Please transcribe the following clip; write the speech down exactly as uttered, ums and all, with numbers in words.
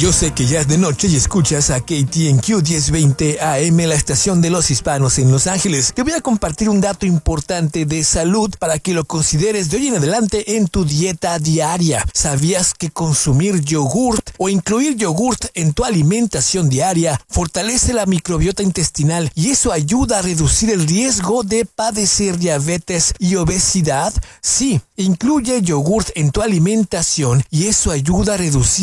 Yo sé que ya es de noche y escuchas a K T N Q diez veinte A M, la estación de los hispanos en Los Ángeles. Te voy a compartir un dato importante de salud para que lo consideres de hoy en adelante en tu dieta diaria. ¿Sabías que consumir yogurt o incluir yogurt en tu alimentación diaria fortalece la microbiota intestinal y eso ayuda a reducir el riesgo de padecer diabetes y obesidad? Sí, incluye yogurt en tu alimentación y eso ayuda a reducir